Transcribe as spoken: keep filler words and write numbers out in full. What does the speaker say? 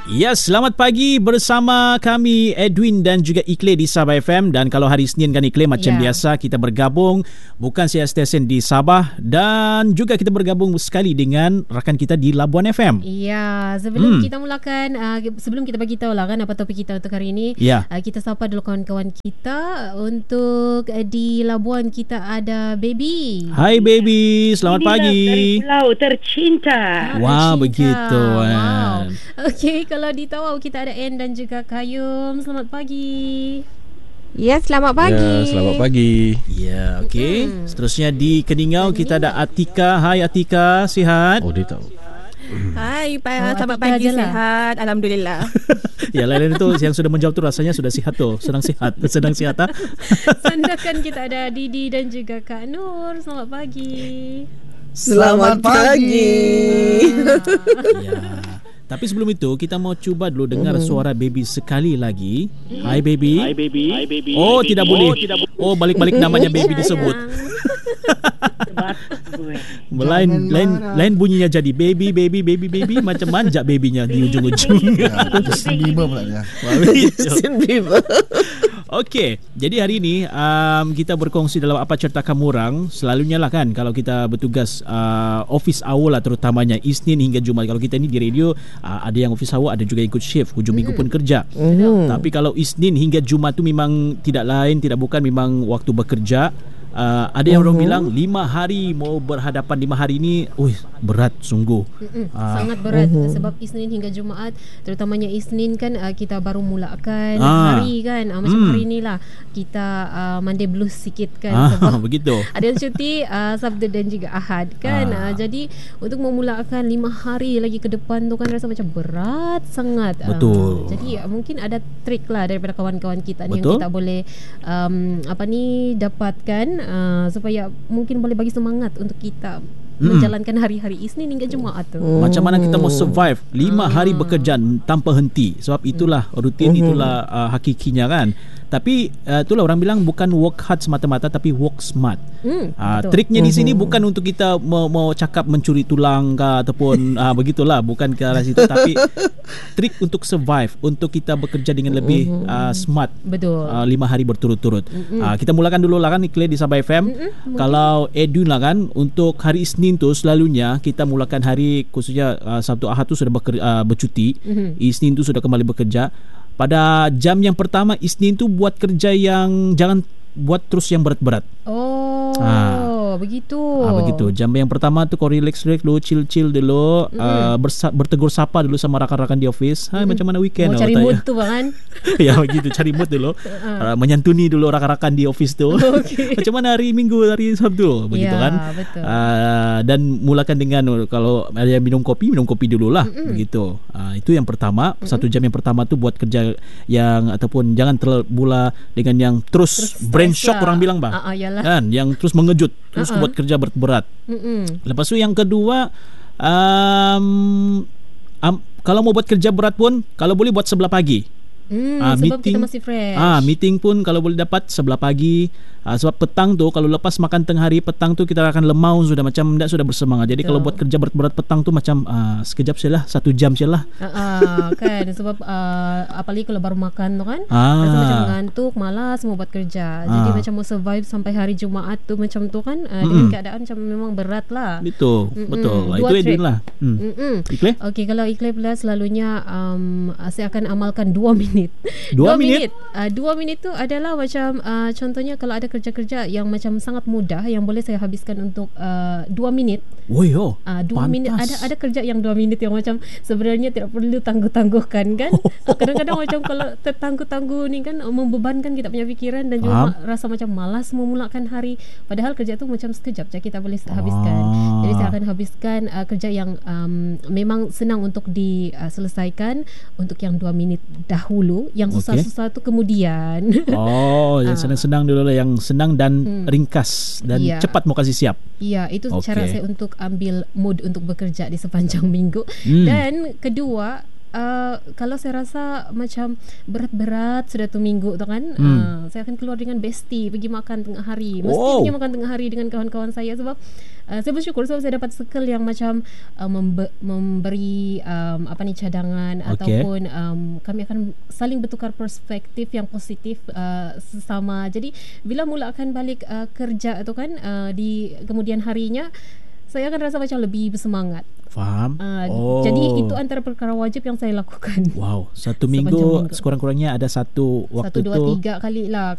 Ya, selamat pagi bersama kami Edwin dan juga Ikle di Sabah F M. Dan kalau hari Isnin kan Ikle, macam yeah. biasa kita bergabung bukan saja stesen di Sabah, dan juga kita bergabung sekali dengan rakan kita di Labuan F M. Ya, sebelum hmm. kita mulakan uh, sebelum kita bagi tahu lah kan apa topik kita untuk hari ini, yeah. uh, kita sapa dulu kawan-kawan kita. Untuk uh, di Labuan kita ada Baby. Hai Baby, selamat Inilah pagi. Dari Pulau Tercinta. Wah, wow, begitu. Wow. Okey, kalau di Tawau kita ada Ann dan juga Kayum. Selamat pagi. Ya, selamat pagi. Ya, selamat pagi. Ya, okey. Hmm. Seterusnya di Keningau kita ada Atika. Hai Atika, sihat? Oh, dia tahu. Hai, Pak. Oh, selamat Atika pagi, lah. sihat. Alhamdulillah. Ya, lain-lain tu yang sudah menjawab tu rasanya sudah sihat tu. Sedang sihat. Sedang sihat. Ha? Sandakan kita ada Didi dan juga Kak Nur. Selamat pagi. Selamat pagi. Ya. Tapi sebelum itu kita mau cuba dulu dengar uh-huh. suara Baby sekali lagi. Hai Baby. Hai Baby. Hai Baby. Oh, Baby. tidak boleh. Oh, tidak bo- oh balik-balik namanya Baby disebut. lain lain lain bunyinya jadi baby baby baby baby macam manja babynya di ujung-ujung. Justin Bieber pula dia. Justin Bieber. Okey, jadi hari ini um, kita berkongsi dalam apa cerita kamu orang. Selalunya lah kan kalau kita bertugas uh, office hour lah, terutamanya Isnin hingga Jumaat. Kalau kita ni di radio uh, ada yang office hour, ada juga yang ikut shift, hujung minggu pun kerja. Mm. Tapi kalau Isnin hingga Jumaat tu memang tidak lain, tidak bukan, memang waktu bekerja. Uh, ada yang uh-huh. orang bilang lima hari mau berhadapan. Lima hari ini uih, berat sungguh. uh, Sangat berat uh-huh. sebab Isnin hingga Jumaat, terutamanya Isnin kan uh, kita baru mulakan ah. hari kan, uh, macam hmm. hari ni lah kita uh, Monday blues sikit kan, ah, sebab begitu. ada yang cuti uh, Sabtu dan juga Ahad kan. ah. uh, Jadi untuk memulakan lima hari lagi ke depan tu kan rasa macam berat sangat. Betul. uh, Jadi uh, mungkin ada trik lah daripada kawan-kawan kita ni Betul. yang kita boleh um, apa ni dapatkan Uh, supaya mungkin boleh bagi semangat untuk kita hmm. menjalankan hari-hari Isnin hingga Jumaat tu. Hmm. Macam mana kita mau survive lima hari bekerja tanpa henti. Sebab itulah rutin, itulah uh, hakikinya kan. Tapi uh, itulah orang bilang bukan work hard semata-mata, tapi work smart. Hmm, uh, triknya di sini bukan untuk kita mau, mau cakap mencuri tulang ke ataupun uh, begitulah, bukan ke arah situ. Tapi trik untuk survive, untuk kita bekerja dengan lebih uh, smart. Betul. Uh, lima hari berturut-turut. Uh, kita mulakan dulu lah kan Ikle di Sabah F M. Kalau Edwin lah kan, untuk hari Isnin tu selalunya kita mulakan hari khususnya uh, Sabtu Ahad tu sudah beker, uh, bercuti. Mm-hmm. Isnin tu sudah kembali bekerja. Pada jam yang pertama Isnin tu buat kerja yang jangan buat terus yang berat-berat. Oh, ha. begitu. Ah, begitu. Jam yang pertama tu kau relax-relax dulu, chill-chill dulu, mm. uh, bersa- bertegur sapa dulu sama rakan-rakan di office. Hai, mm. macam mana weekend? Mau cari mood tu kan? Ya, begitu, cari mood dulu. uh, menyantuni dulu rakan-rakan di office tu. Okay. Macam mana hari Minggu, hari Sabtu, begitu ya, kan? Betul. Uh, dan mulakan dengan kalau ada yang minum kopi, minum kopi dululah, mm-hmm. begitu. Uh, itu yang pertama, mm-hmm. satu jam yang pertama tu buat kerja yang ataupun jangan terbula dengan yang terus, terus brain shock lah. Orang bilang bah. Uh, uh, kan yang terus mengejut, terus uh-uh. buat kerja berat-berat. Mm-mm. Lepas tu yang kedua, um, um, kalau mau buat kerja berat pun kalau boleh buat sebelah pagi. Hmm, ah, sebab meeting, kita masih fresh. Ah, meeting pun kalau boleh dapat sebelah pagi. Ah, sebab petang tu kalau lepas makan tengah hari, petang tu kita akan lemau sudah, macam tak sudah bersemangat. Jadi betul. Kalau buat kerja berat-berat petang tu macam ah, sekejap sajalah, satu jam sajalah. Ah, ah, kan sebab ah, apalagi kalau baru makan tu kan, ah. rasa macam ngantuk, malas mau buat kerja. Jadi ah. macam mau survive sampai hari Jumaat tu macam tu kan, ah, dengan keadaan macam memang berat lah. Betul, Mm-mm. betul. Dua itu Edwin lah. Hmm. Ikle? Okey, kalau Ikle pula selalunya um, saya akan amalkan dua minit. Dua, dua minit? minit. Uh, dua minit tu adalah macam uh, contohnya kalau ada kerja-kerja yang macam sangat mudah yang boleh saya habiskan untuk uh, dua minit. Woi oh. Uh, dua minit ada ada kerja yang dua minit yang macam sebenarnya tidak perlu tangguh-tangguhkan kan. Oh. Kadang-kadang macam kalau tertangguh-tangguh ni kan membebankan kita punya fikiran dan juga ma- rasa macam malas memulakan hari. Padahal kerja tu macam sekejap je kita boleh habiskan. Ah. Jadi saya akan habiskan uh, kerja yang um, memang senang untuk diselesaikan uh, untuk yang dua minit dahulu. Yang susah-susah tu kemudian. Oh, yang senang-senang dulu lah, yang senang dan hmm. ringkas dan yeah. cepat mau kasih siap. Ya, yeah, itu okay. cara saya untuk ambil mood untuk bekerja di sepanjang minggu. Hmm. Dan kedua, uh, kalau saya rasa macam berat-berat sudah tu minggu tu kan, Hmm. uh, saya akan keluar dengan bestie pergi makan tengah hari. Mesti Wow. pergi makan tengah hari dengan kawan-kawan saya sebab uh, saya bersyukur sebab saya dapat circle yang macam uh, membe- memberi um, apa ni cadangan, Okay. ataupun um, kami akan saling bertukar perspektif yang positif uh, sesama. Jadi bila mula akan balik uh, kerja tu kan, uh, di kemudian harinya saya akan rasa macam lebih bersemangat. Faham? Uh, Oh. Jadi itu antara perkara wajib yang saya lakukan. Wow, satu Sepanjang minggu minggu. sekurang-kurangnya ada satu waktu Satu, dua, tu tiga kali lah